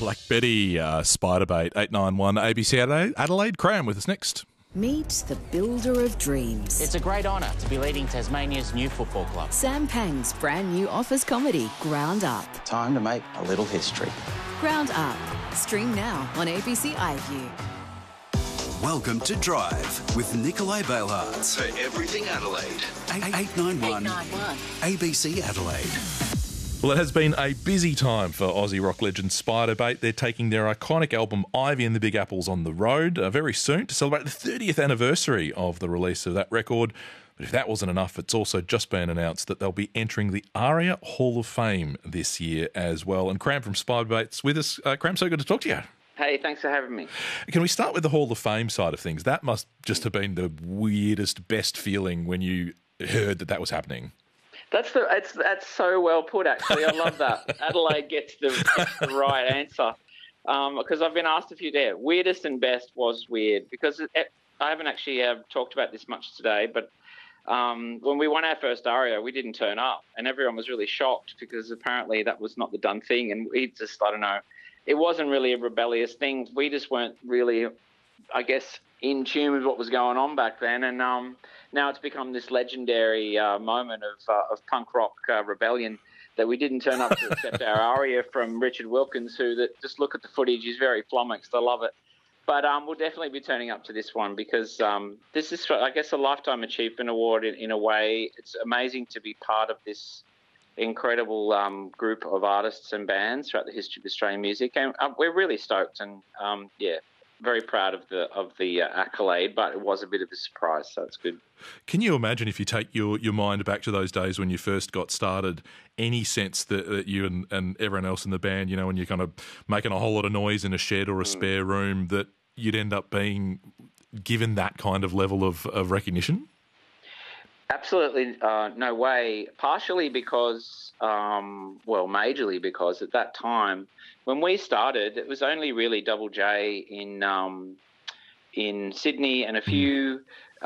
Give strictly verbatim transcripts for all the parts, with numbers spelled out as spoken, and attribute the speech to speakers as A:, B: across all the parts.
A: Black Betty, uh, Spiderbait, eight nine one A B C Adelaide. Adelaide, Cram with us next.
B: Meet the builder of dreams.
C: It's a great honour to be leading Tasmania's new football club.
B: Sam Pang's brand new office comedy, Ground Up.
D: Time to make a little history.
B: Ground Up. Stream now on A B C iView.
E: Welcome to Drive with Nikolai Bailhartz.
F: For everything Adelaide.
E: eight nine one A B C Adelaide.
A: Well, it has been a busy time for Aussie rock legend Spiderbait. They're taking their iconic album Ivy and the Big Apples on the road uh, very soon to celebrate the thirtieth anniversary of the release of that record. But if that wasn't enough, it's also just been announced that they'll be entering the ARIA Hall of Fame this year as well. And Cram from Spiderbait's with us. Uh, Cram, so good to talk to you.
G: Hey, thanks for having me.
A: Can we start with the Hall of Fame side of things? That must just have been the weirdest, best feeling when you heard that that was happening.
G: That's the it's that's so well put. Actually, I love that. Adelaide gets the, gets the right answer because um, I've been asked a few there. Weirdest and best was weird because it, it, I haven't actually uh, talked about this much today. But um, when we won our first ARIA, we didn't turn up, and everyone was really shocked because apparently that was not the done thing, and we just I don't know. It wasn't really a rebellious thing. We just weren't really, I guess, in tune with what was going on back then, and um, now it's become this legendary uh, moment of uh, of punk rock uh, rebellion that we didn't turn up to accept our ARIA from Richard Wilkins, who that just look at the footage, he's very flummoxed. I love it. But um, we'll definitely be turning up to this one because um, this is, I guess, a Lifetime Achievement Award in, in a way. It's amazing to be part of this incredible um, group of artists and bands throughout the history of Australian music, and uh, we're really stoked and um, yeah, very proud of the of the uh, accolade. But it was a bit of a surprise, so it's good.
A: Can you imagine if you take your, your mind back to those days when you first got started, any sense that, that you and, and everyone else in the band, you know, when you're kind of making a whole lot of noise in a shed or a mm. spare room, that you'd end up being given that kind of level of, of recognition?
G: Absolutely uh, no way, partially because, um, well, majorly because at that time, when we started, it was only really Double J in um, in Sydney and a few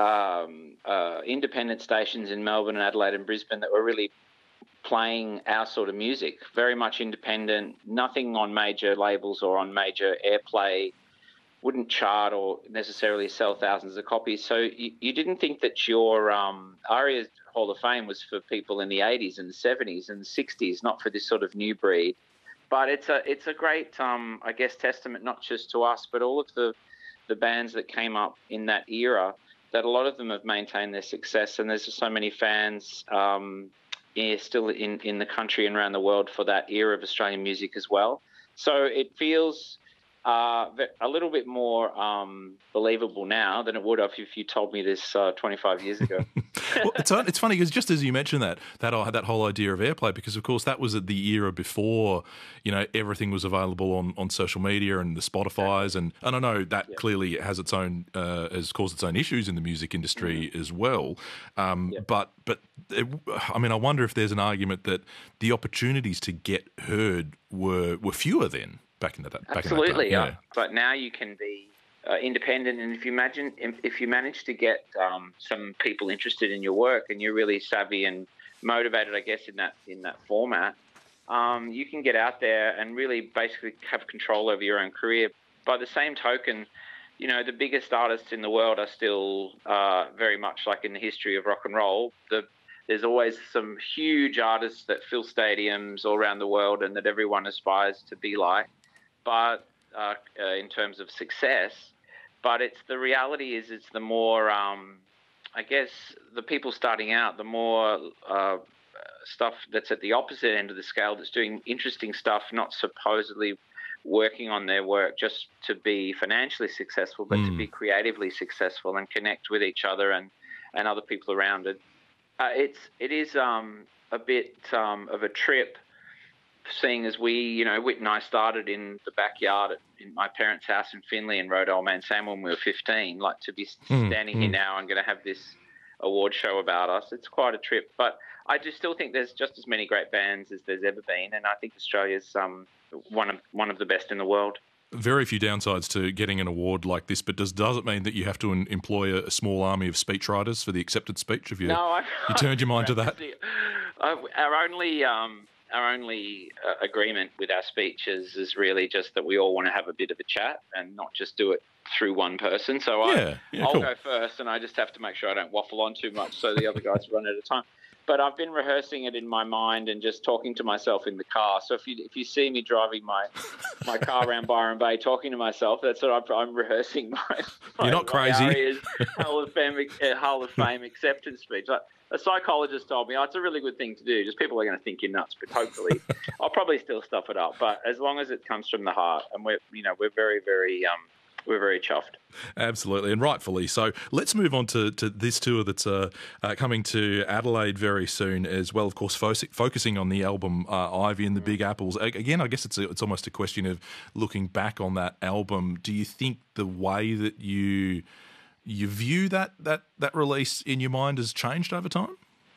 G: um, uh, independent stations in Melbourne and Adelaide and Brisbane that were really playing our sort of music, very much independent, nothing on major labels or on major airplay, wouldn't chart or necessarily sell thousands of copies. So you, you didn't think that your um, ARIA Hall of Fame was for people in the eighties and the seventies and the sixties, not for this sort of new breed. But it's a it's a great, um, I guess, testament not just to us, but all of the, the bands that came up in that era, that a lot of them have maintained their success. And there's just so many fans um, yeah, still in, in the country and around the world for that era of Australian music as well. So it feels Uh, a little bit more um, believable now than it would have if you told me this uh, twenty-five years ago.
A: Well, it's, it's funny because just as you mentioned that, that that whole idea of airplay, because of course that was at the era before, you know, everything was available on, on social media and the Spotifys, and, and I know that yeah. clearly has its own uh, has caused its own issues in the music industry mm-hmm. as well. Um, yeah. But but it, I mean, I wonder if there's an argument that the opportunities to get heard were were fewer then. Back in that, back
G: Absolutely,
A: in that
G: yeah. But now you can be uh, independent, and if you imagine, if, if you manage to get um, some people interested in your work, and you're really savvy and motivated, I guess, in that in that format, um, you can get out there and really basically have control over your own career. By the same token, you know, the biggest artists in the world are still uh, very much like in the history of rock and roll. The There's always some huge artists that fill stadiums all around the world and that everyone aspires to be like. But uh, uh, in terms of success, but it's the reality is it's the more, um, I guess, the people starting out, the more uh, stuff that's at the opposite end of the scale that's doing interesting stuff, not supposedly working on their work just to be financially successful, but mm. to be creatively successful and connect with each other and, and other people around it. Uh, it's, it is um, a bit um, of a trip, seeing as we, you know, Whit and I started in the backyard at, in my parents' house in Finley and rode Old Man Sam when we were fifteen, like to be
A: mm,
G: standing
A: mm.
G: here now and going to have this award show about us. It's quite a trip. But I just still think there's just as many great bands as there's ever been, and I think Australia's um, one of one of the best in the world.
A: Very few downsides to getting an award like this, but does does it mean that you have to in, employ a, a small army of speechwriters for the accepted speech? Have you,
G: no, I,
A: you turned your mind to that?
G: Our only... Um, our only uh, agreement with our speeches is really just that we all want to have a bit of a chat and not just do it through one person. So
A: Yeah,
G: I,
A: yeah,
G: I'll
A: cool.
G: go first, and I just have to make sure I don't waffle on too much so the other guys run out of time. But I've been rehearsing it in my mind and just talking to myself in the car. So if you if you see me driving my my car around Byron Bay talking to myself, that's what I'm, I'm rehearsing my, my
A: You're not
G: my
A: crazy.
G: Arias Hall of Fame uh, Hall of Fame acceptance speech. Like, a psychologist told me, oh, it's a really good thing to do. Just people are going to think you're nuts, but hopefully, I'll probably still stuff it up. But as long as it comes from the heart, and we're you know we're very very um we're very chuffed.
A: Absolutely, and rightfully so. Let's move on to, to this tour that's uh, uh, coming to Adelaide very soon as well, of course, fo- focusing on the album uh, Ivy and the Big Apples. A- again, I guess it's a, it's almost a question of looking back on that album. Do you think the way that you you view that, that, that release in your mind has changed over time?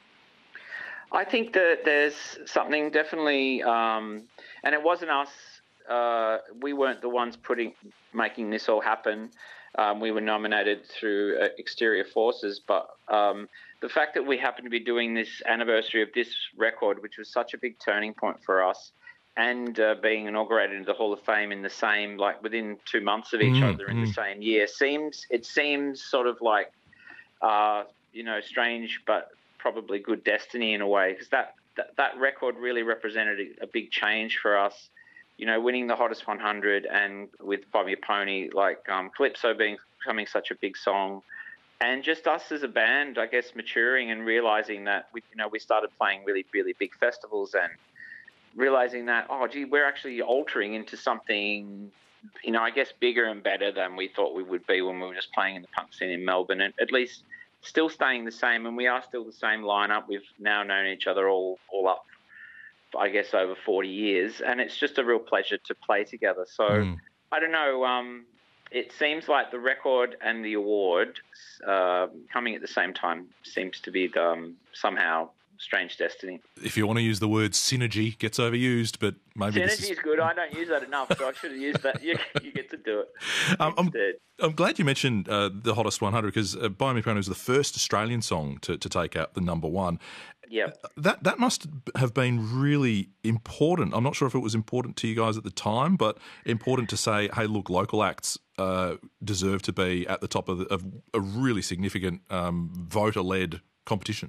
G: I think that there's something definitely, um, and it wasn't us. Uh, we weren't the ones putting making this all happen. Um, we were nominated through uh, exterior forces, but um, the fact that we happened to be doing this anniversary of this record, which was such a big turning point for us, and uh, being inaugurated into the Hall of Fame in the same, like within two months of each
A: Mm,
G: other in
A: mm.
G: the same year, seems it seems sort of like, uh, you know, strange, but probably good destiny in a way, because that, that that record really represented a, a big change for us. You know, winning the Hottest one hundred and with Bob Your Pony, like um, Calypso being becoming such a big song, and just us as a band, I guess, maturing and realizing that we, you know, we started playing really, really big festivals and realizing that, oh, gee, we're actually altering into something, you know, I guess bigger and better than we thought we would be when we were just playing in the punk scene in Melbourne, and at least still staying the same. And we are still the same lineup. We've now known each other all, all up, I guess, over forty years, and it's just a real pleasure to play together. So
A: Mm.
G: I don't know. Um, it seems like the record and the award uh, coming at the same time seems to be the, um, somehow strange destiny.
A: If you want to use the word synergy, gets overused, but maybe this
G: Synergy
A: is...
G: is good. I don't use that enough, so I should have used that. You, you get to do it
A: Um, I'm,
G: instead.
A: I'm glad you mentioned uh, the Hottest one hundred, because uh, Buy Me Pony was the first Australian song to, to take out the number one.
G: Yeah.
A: That that must have been really important. I'm not sure if it was important to you guys at the time, but important to say, hey, look, local acts uh, deserve to be at the top of, the, of a really significant um, voter-led competition.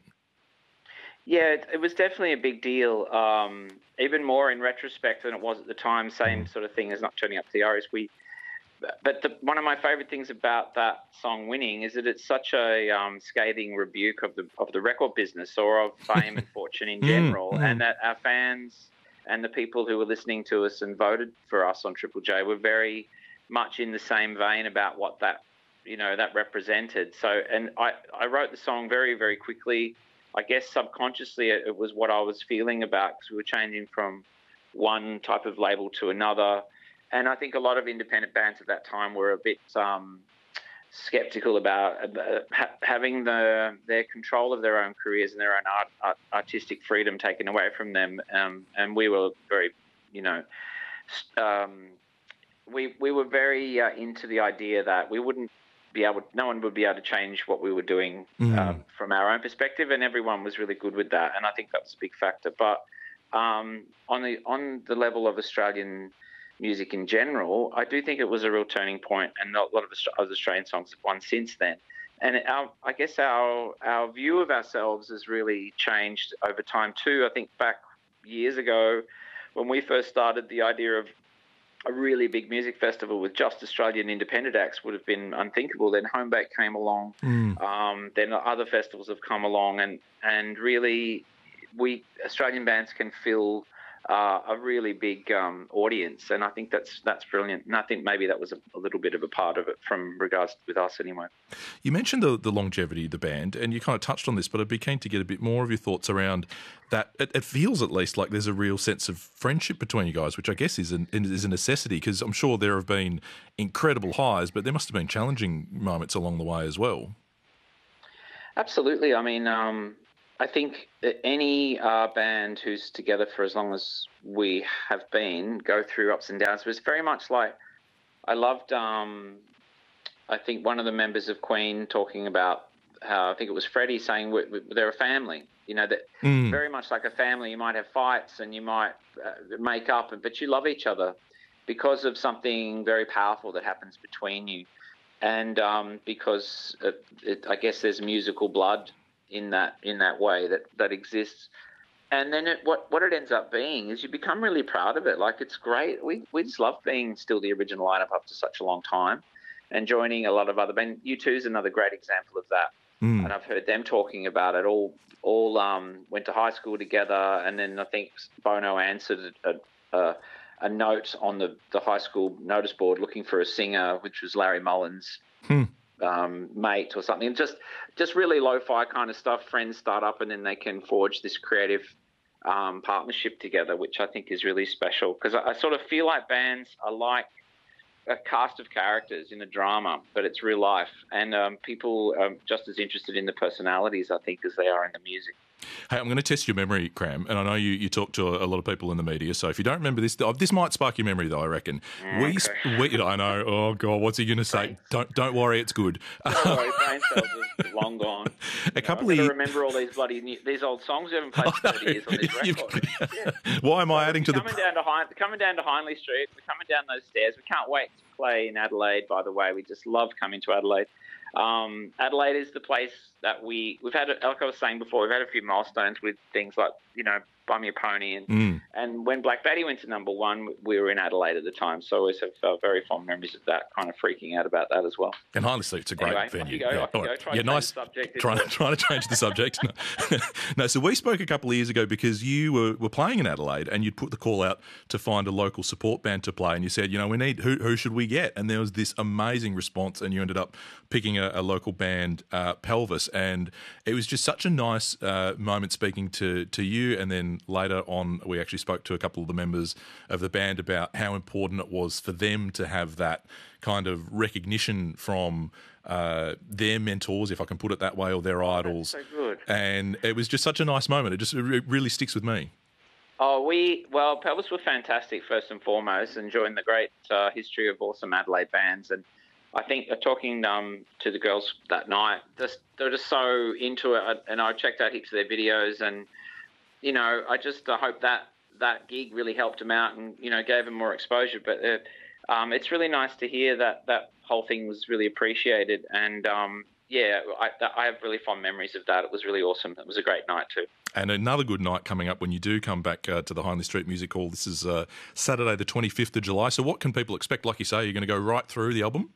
G: Yeah, it, it was definitely a big deal, um, even more in retrospect than it was at the time. Same sort of thing as not turning up to the Aries. We, but the, one of my favourite things about that song winning is that it's such a um, scathing rebuke of the of the record business or of fame and fortune in general,
A: mm.
G: and that our fans and the people who were listening to us and voted for us on Triple J were very much in the same vein about what that, you know, that represented. So, and I, I wrote the song very, very quickly. I guess subconsciously it, it was what I was feeling about, because we were changing from one type of label to another. And I think a lot of independent bands at that time were a bit um, skeptical about uh, ha- having the their control of their own careers and their own art, art, artistic freedom taken away from them. Um, and we were very, you know, um, we we were very uh, into the idea that we wouldn't be able, no one would be able to change what we were doing
A: Mm.
G: um, from our own perspective, and everyone was really good with that. And I think that was a big factor. But um, on the on the level of Australian music in general, I do think it was a real turning point, and a lot of other Australian songs have won since then. And our, I guess our our view of ourselves has really changed over time too. I think back years ago when we first started, the idea of a really big music festival with just Australian independent acts would have been unthinkable. Then Homebake came along.
A: Mm.
G: Um, then other festivals have come along, and, and really we Australian bands can fill Uh, a really big um, audience, and I think that's that's brilliant. And I think maybe that was a, a little bit of a part of it from regards with us anyway.
A: You mentioned the, the longevity of the band, and you kind of touched on this, but I'd be keen to get a bit more of your thoughts around that. It, it feels at least like there's a real sense of friendship between you guys, which I guess is, an, is a necessity, because I'm sure there have been incredible highs, but there must have been challenging moments along the way as well.
G: Absolutely. I mean, um, I think that any uh, band who's together for as long as we have been go through ups and downs. It was very much like, I loved, um, I think one of the members of Queen talking about how, I think it was Freddie saying we, we, they're a family. You know, that
A: Mm.
G: very much like a family, you might have fights and you might uh, make up, but you love each other because of something very powerful that happens between you. And um, because it, it, I guess there's musical blood in that in that way that, that exists. And then it, what what it ends up being is you become really proud of it. Like, it's great. We we just love being still the original lineup after such a long time, and joining a lot of other bands. U two is another great example of that.
A: Mm.
G: And I've heard them talking about it. All all um, went to high school together, and then I think Bono answered a, a, a note on the, the high school notice board looking for a singer, which was Larry Mullen's
A: Hmm.
G: um, mate or something. Just just really lo-fi kind of stuff. Friends start up, and then they can forge this creative um, partnership together, which I think is really special, because I, I sort of feel like bands are like a cast of characters in a drama, but it's real life, and um, people are just as interested in the personalities, I think, as they are in the music.
A: Hey, I'm going to test your memory, Cram, and I know you, you talk to a, a lot of people in the media, so if you don't remember this, this might spark your memory, though, I reckon. We,
G: Okay.
A: we, I know, oh, God, what's he going to say? Don't don't worry, it's good.
G: Don't worry, brain cells are long gone.
A: A couple
G: I've got
A: of
G: to remember all these bloody new, these old songs we haven't played for thirty years on this
A: You've-
G: record. Yeah.
A: Why am I adding to the...
G: coming down to Hine, coming down to Hindley Street. We're coming down those stairs. We can't wait to play in Adelaide. By the way, we just love coming to Adelaide. Um, Adelaide is the place that we we've had. Like I was saying before, we've had a few milestones with things like, you know, Buy Me a Pony, and
A: Mm.
G: and when Black Betty went to number one, we were in Adelaide at the time, so I always have uh, very fond memories of that. Kind of freaking out about that as well.
A: And Hindley Street's a great
G: Anyway,
A: venue.
G: off you go,
A: Yeah,
G: off you
A: all
G: go.
A: right.
G: Try
A: Yeah,
G: to change
A: nice.
G: the subject.
A: Trying, trying to change the subject. No. no, so we spoke a couple of years ago because you were, were playing in Adelaide, and you'd put the call out to find a local support band to play, and you said, you know, we need, who, who should we get? And there was this amazing response, and you ended up picking a, a local band, uh, Pelvis, and it was just such a nice uh, moment speaking to, to you, and then later on we actually spoke to a couple of the members of the band about how important it was for them to have that kind of recognition from uh, their mentors, if I can put it that way, or their idols.
G: so good.
A: And it was just such a nice moment. It just it really sticks with me.
G: Oh, we, well, Pelvis were fantastic, first and foremost, enjoying the great uh, history of awesome Adelaide bands. And I think uh, talking um, to the girls that night, just, they're just so into it. And I checked out heaps of their videos, and, you know, I just uh, hope that that gig really helped them out and, you know, gave them more exposure. But uh, um, it's really nice to hear that that whole thing was really appreciated. And, um, yeah, I, I have really fond memories of that. It was really awesome. It was a great night too.
A: And another good night coming up when you do come back uh, to the Hindley Street Music Hall. This is uh, Saturday the twenty-fifth of July. So what can people expect? Like you say, you're going to go right through the album?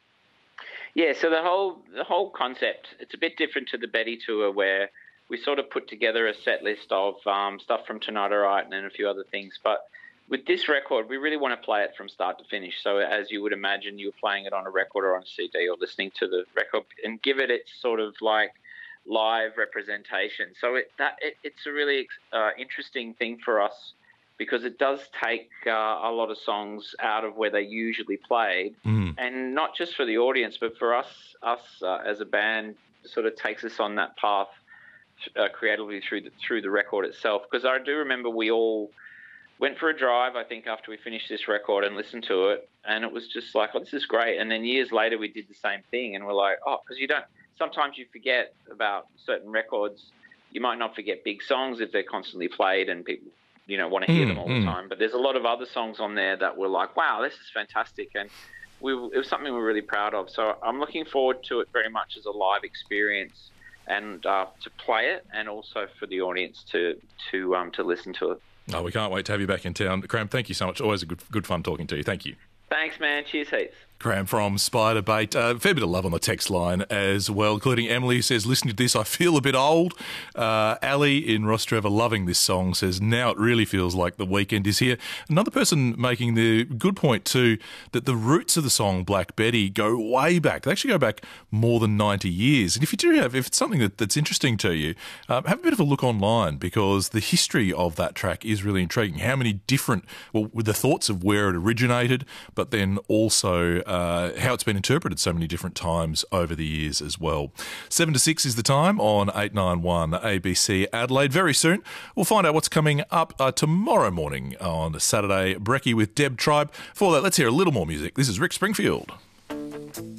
G: Yeah, so the whole the whole concept, it's a bit different to the Betty tour, where we sort of put together a set list of um, stuff from Tonight Alright and then a few other things. But with this record, we really want to play it from start to finish. So as you would imagine, you're playing it on a record or on a C D or listening to the record, and give it its sort of like live representation. So it that it, it's a really uh, interesting thing for us, because it does take uh, a lot of songs out of where they usually played,
A: Mm.
G: and not just for the audience, but for us, us uh, as a band, sort of takes us on that path uh, creatively through the, through the record itself. Because I do remember we all went for a drive, I think, after we finished this record and listened to it, and it was just like, oh, this is great. And then years later, we did the same thing, and we're like, oh, because you don't, sometimes you forget about certain records. You might not forget big songs if they're constantly played and people, you know, want to hear
A: Mm,
G: them all
A: mm.
G: the time. But there's a lot of other songs on there that were like, wow, this is fantastic. And we, it was something we're really proud of. So I'm looking forward to it very much as a live experience, and uh, to play it, and also for the audience to to um, to listen to it.
A: Oh, we can't wait to have you back in town. Cram, thank you so much. Always a good good fun talking to you. Thank you.
G: Thanks, man. Cheers, heaps.
A: Cram from Spider Bait. A uh, fair bit of love on the text line as well, including Emily, who says, listening to this, I feel a bit old. Uh, Ali in Rostrevor, loving this song, says, now it really feels like the weekend is here. Another person making the good point, too, that the roots of the song Black Betty go way back. They actually go back more than ninety years. And if you do have, if it's something that, that's interesting to you, um, have a bit of a look online, because the history of that track is really intriguing. How many different, well, with the thoughts of where it originated, but then also uh, how it's been interpreted so many different times over the years as well. Seven to six is the time on eight ninety-one A B C Adelaide. Very soon, we'll find out what's coming up uh, tomorrow morning on Saturday Brekkie with Deb Tribe. For that, let's hear a little more music. This is Rick Springfield.